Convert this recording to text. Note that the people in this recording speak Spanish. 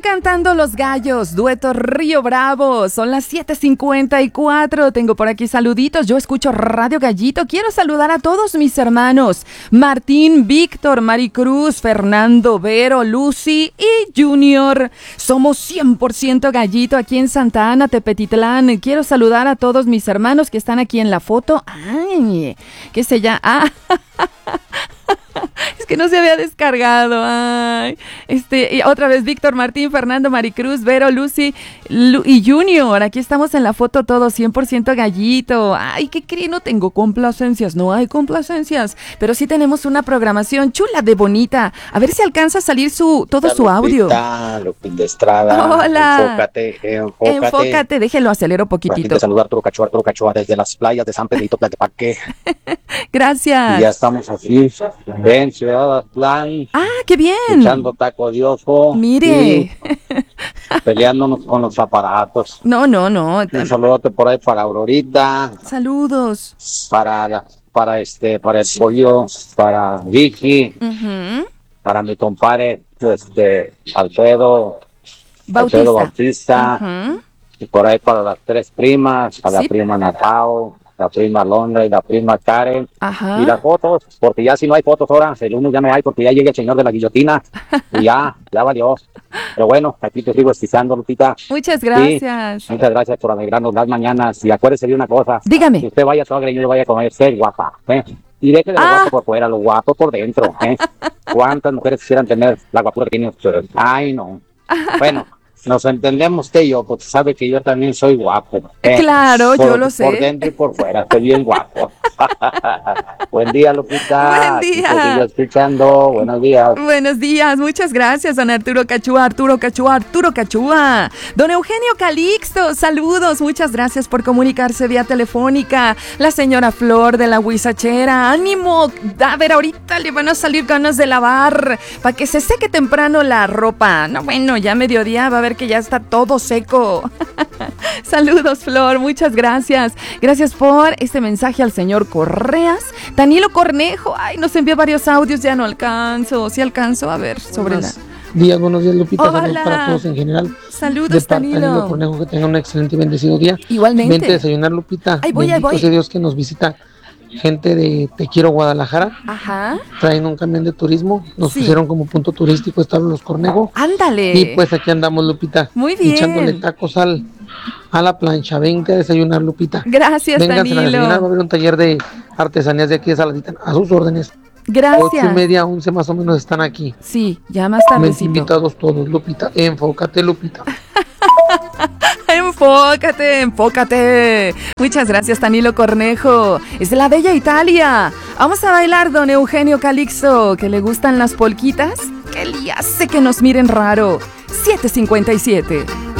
cantando los gallos, dueto Río Bravo. Son las 7:54. Tengo por aquí saluditos. Yo escucho Radio Gallito. Quiero saludar a todos mis hermanos: Martín, Víctor, Maricruz, Fernando, Vero, Lucy y Junior. Somos 100% Gallito aquí en Santa Ana, Tepetitlán. Quiero saludar a todos mis hermanos que están aquí en la foto. Ay, ¿qué se llama? Es que no se había descargado. Ay. Y otra vez Víctor, Martín, Fernando, Maricruz, Vero, Lucy y Junior. Aquí estamos en la foto todos 100% Gallito. Ay, ¿qué creen? No tengo complacencias. No hay complacencias. Pero sí tenemos una programación chula de bonita. A ver si alcanza a salir todo su audio. Lupita Estrada. Hola. Enfócate. Déjelo, acelero poquitito. Te saludar Arturo Cachoa desde las playas de San Pedrito, Tlaquepaque. Gracias. Y ya estamos aquí en Ciudad Atlán. Ah, qué bien. Echando taco de ojo. Mire. Peleándonos con los aparatos. No. Un saludote por ahí para Aurorita. Saludos. Para el pollo, para Vicky. Uh-huh. Para mi compadre, Alfredo Bautista. Uh-huh. Y por ahí para las tres primas, para la prima Natao, la prima Londra y la prima Karen. Ajá. Y las fotos, porque ya si no hay fotos ahora, el lunes ya no hay, porque ya llega el señor de la guillotina y ya valió. Pero bueno, aquí te sigo escuchando, Lupita. Muchas gracias. Sí, muchas gracias por alegrarnos las mañanas. Y acuérdese de una cosa. Dígame. Si usted vaya todo greñudo, vaya a comer, ser guapa, Y deje de lo guapo por fuera, lo guapo por dentro, ¿Cuántas mujeres quisieran tener la guapura que tiene usted? Ay, no. Bueno, nos entendemos usted y yo, porque sabe que yo también soy guapo. Claro, yo lo sé. Por dentro y por fuera, estoy bien guapo. Buen día, Lupita. Buen día. Te sigo escuchando. Buenos días. Buenos días, muchas gracias, don Arturo Cachúa. Don Eugenio Calixto, saludos, muchas gracias por comunicarse vía telefónica. La señora Flor de la Huizachera, ánimo. A ver, ahorita le van a salir ganas de lavar para que se seque temprano la ropa. No, bueno, ya mediodía va a ver que ya está todo seco. Saludos, Flor, muchas gracias. Gracias por este mensaje al señor Correas. Danilo Cornejo, ay, nos envió varios audios, ya no alcanzo. Sí alcanzo, a ver, sobre la... Buenos días, Lupita. Hola. Saludos para todos en general. Saludos, Danilo Cornejo, que tengan un excelente y bendecido día. Igualmente. Vente a desayunar, Lupita. Ahí voy. Sea Dios que nos visita gente de Te Quiero Guadalajara. Ajá. Traen un camión de turismo. Nos pusieron como punto turístico establo Los Cornejo. Ándale. Y pues aquí andamos, Lupita. Muy bien. Echándole tacos a la plancha. Vente a desayunar, Lupita. Gracias, Vénganse Danilo. a desayunar. Va a haber un taller de artesanías de aquí de Saladita. A sus órdenes. Gracias. 8:30, 11 más o menos están aquí. Sí, ya más tardecito. Invitados todos, Lupita. Enfócate, Lupita. Enfócate. Muchas gracias, Danilo Cornejo. Es de la bella Italia. Vamos a bailar, don Eugenio Calixto, que le gustan las polquitas. Que le hace que nos miren raro. 7:57.